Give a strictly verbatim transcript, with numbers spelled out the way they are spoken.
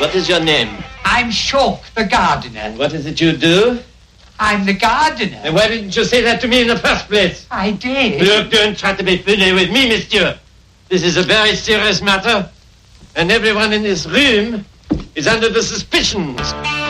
What is your name? I'm Shock, the gardener. And what is it you do? I'm the gardener. And why didn't you say that to me in the first place? I did. Look, don't try to be funny with me, monsieur. This is a very serious matter, and everyone in this room is under the suspicions